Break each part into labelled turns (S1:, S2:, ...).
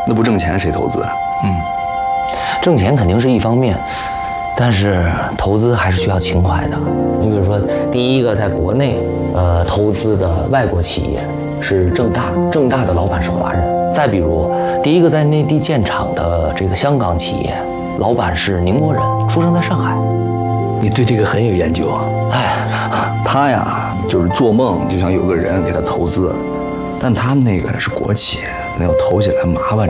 S1: 那不挣钱谁投资？
S2: 挣钱肯定是一方面，但是投资还是需要情怀的。你比如说，第一个在国内投资的外国企业是正大，正大的老板是华人。再比如，第一个在内地建厂的这个香港企业，老板是宁波人，出生在上海。
S3: 你对这个很有研究啊。
S1: 他呀，就是做梦就想有个人给他投资，但他们那个是国企，那要投起来麻烦着。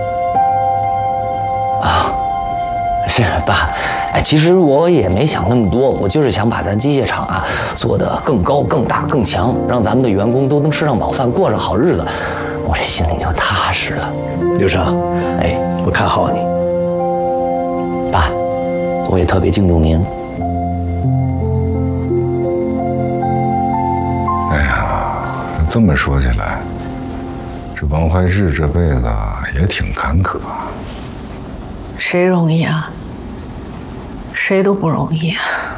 S2: 是爸，其实我也没想那么多，我就是想把咱机械厂啊做得更高、更大、更强，让咱们的员工都能吃上饱饭，过上好日子，我这心里就踏实了。
S3: 刘成，我看好你。
S2: 爸，我也特别敬重您。
S4: 哎呀，这么说起来，这王怀志这辈子也挺坎坷。
S5: 谁容易啊？谁都不容易。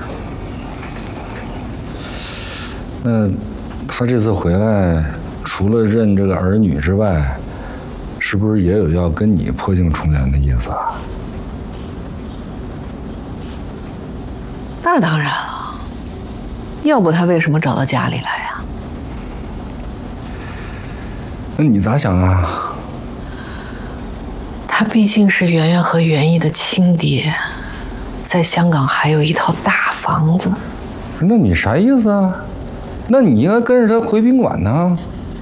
S4: 那他这次回来，除了认这个儿女之外，是不是也有要跟你破镜重圆的意思啊？
S5: 那当然了，要不他为什么找到家里来呀？
S4: 那你咋想啊？
S5: 他毕竟是圆圆和袁毅的亲爹，在香港还有一套大房子。
S4: 那你啥意思啊？那你应该跟着他回宾馆呢。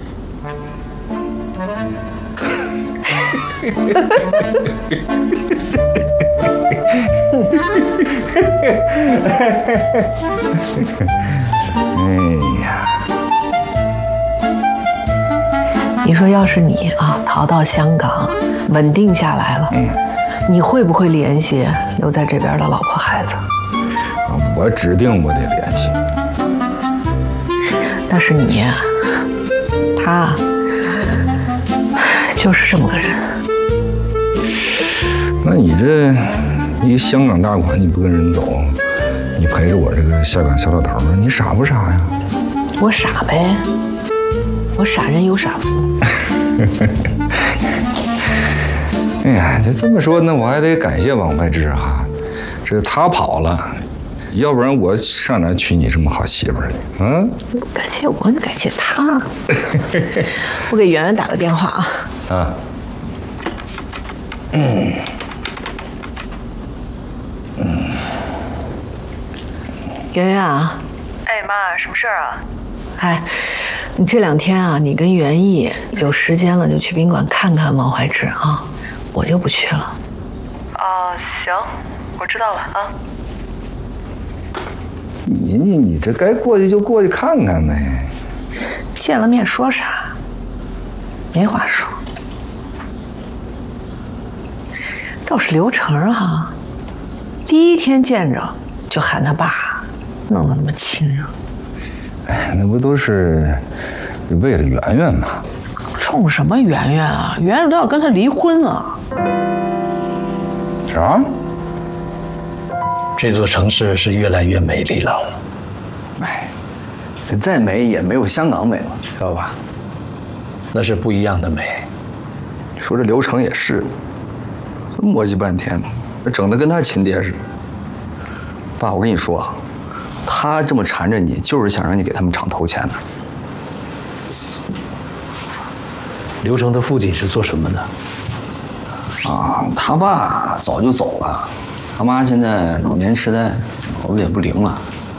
S4: 哎呀，
S5: 你说要是你啊逃到香港，稳定下来了，你会不会联系留在这边的老婆孩子？
S4: 我指定我得联系。
S5: 那是你，他就是这么个人。
S4: 那你这一香港大款，你不跟人走，你陪着我这个下岗小老头，你傻不傻呀？
S5: 我傻呗，我傻人有傻福。
S4: 哎呀，这么说，那我还得感谢王怀志哈，这他跑了，要不然我上哪娶你这么好媳妇儿去？啊？
S5: 感谢我，你感谢他。我给圆圆打个电话啊。
S4: 啊。
S5: 圆圆啊。
S6: 妈，什么事儿啊？
S5: 你这2天啊，你跟袁毅有时间了就去宾馆看看王怀志啊，我就不去了。
S6: 哦，行，我知道了啊。
S4: 你这该过去就过去看看呗。
S5: 见了面说啥？没话说。倒是刘成哈，第1天见着就喊他爸，弄得那么亲热。
S4: 那不都是为了圆圆吗？
S5: 冲什么圆圆啊？圆圆都要跟他离婚了。
S4: 啥？
S3: 这座城市是越来越美丽了。
S1: 这再美也没有香港美了，知道吧？
S3: 那是不一样的美。
S1: 说这刘成也是，磨叽半天，整得跟他亲爹似的。爸，我跟你说，他这么缠着你，就是想让你给他们厂投钱的。
S3: 刘成的父亲是做什么的？
S1: 他爸早就走了，他妈现在老年痴呆，脑子也不灵了。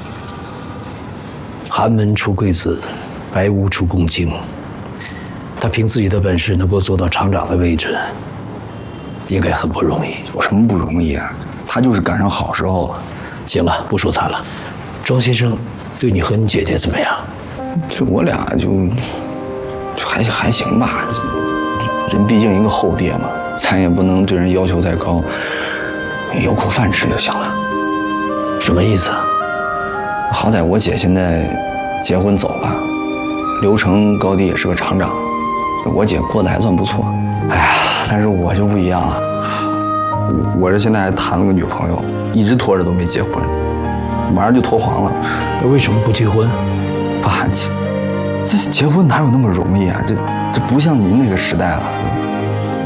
S3: 寒门出贵子，白屋出公卿。他凭自己的本事能够做到厂长的位置，应该很不容易。
S1: 有什么不容易啊？他就是赶上好时候了。
S3: 行了，不说他了。庄先生对你和你姐姐怎么样？
S1: 就我俩就还行吧。人毕竟一个后爹嘛，咱也不能对人要求太高，有口饭吃就行了。
S3: 什么意思啊？
S1: 好歹我姐现在结婚走了，刘成高低也是个厂长，我姐过得还算不错。哎呀，但是我就不一样了，我这现在还谈了个女朋友，一直拖着都没结婚，马上就脱黄了。
S3: 那为什么不结婚？
S1: 爸，这结婚哪有那么容易啊？这不像您那个时代了。